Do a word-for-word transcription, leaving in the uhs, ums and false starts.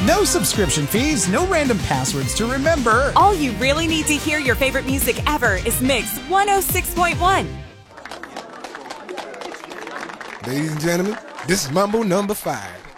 No subscription fees, no random passwords to remember. All you really need to hear your favorite music ever is Mix one oh six point one. Ladies and gentlemen, this is Mambo number five.